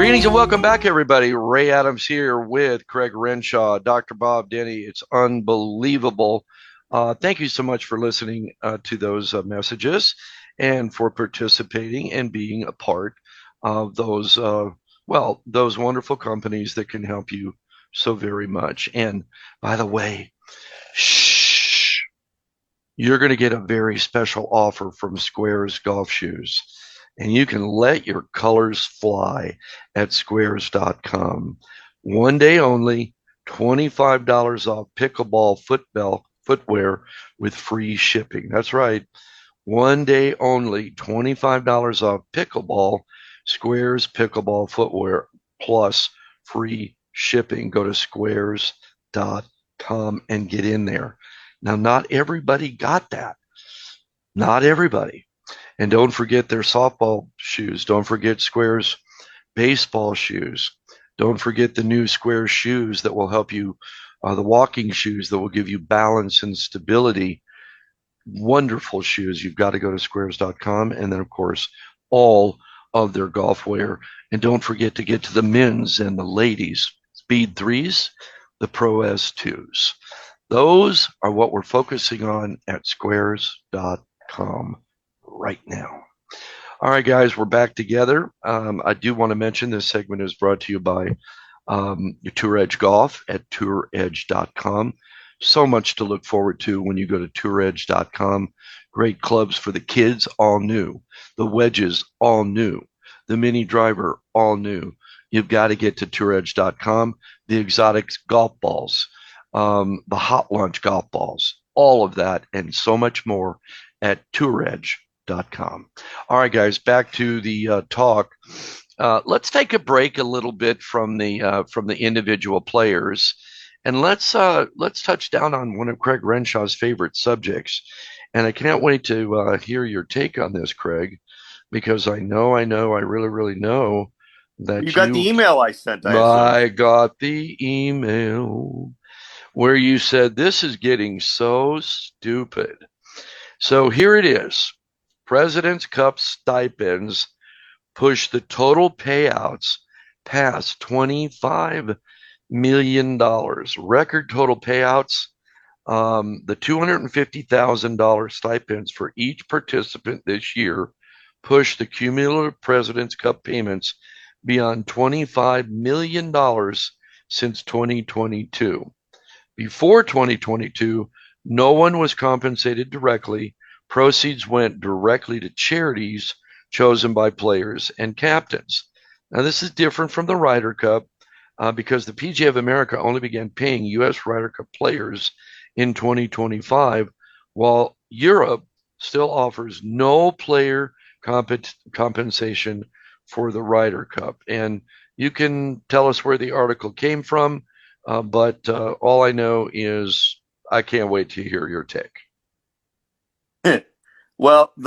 Greetings and welcome back, everybody. Ray Adams here with Craig Renshaw, Dr. Bob Denny. It's unbelievable. Thank you so much for listening to those messages and for participating and being a part of those wonderful companies that can help you so very much. And by the way, shh, you're going to get a very special offer from Squares Golf Shoes. And you can let your colors fly at squares.com. One day only, $25 off pickleball footwear with free shipping. That's right. One day only, $25 off pickleball, Squares pickleball footwear plus free shipping. Go to squares.com and get in there. Now, not everybody got that. Not everybody. And don't forget their softball shoes. Don't forget Squares baseball shoes. Don't forget the new Squares shoes that will help you, the walking shoes that will give you balance and stability. Wonderful shoes. You've got to go to squares.com. And then, of course, all of their golf wear. And don't forget to get to the men's and the ladies' Speed 3s, the Pro S2s. Those are what we're focusing on at squares.com right now. All right, guys, we're back together. I do want to mention this segment is brought to you by Tour Edge Golf at touredge.com. So much to look forward to when you go to touredge.com. Great clubs for the kids, all new. The wedges, all new. The mini driver, all new. You've got to get to touredge.com. The exotic golf balls, the hot launch golf balls, all of that and so much more at touredge.com. All right, guys, back to the talk. Let's take a break a little bit from the individual players, and let's touch down on one of Craig Renshaw's favorite subjects. And I can't wait to hear your take on this, Craig, because I really know that You got the email I sent, I assume. I got the email where you said this is getting so stupid. So here it is. President's Cup stipends push the total payouts past $25 million. Record total payouts. The $250,000 stipends for each participant this year push the cumulative President's Cup payments beyond $25 million since 2022. Before 2022, no one was compensated directly. Proceeds went directly to charities chosen by players and captains. Now, this is different from the Ryder Cup because the PGA of America only began paying U.S. Ryder Cup players in 2025, while Europe still offers no player compensation for the Ryder Cup. And you can tell us where the article came from, but all I know is I can't wait to hear your take. Well,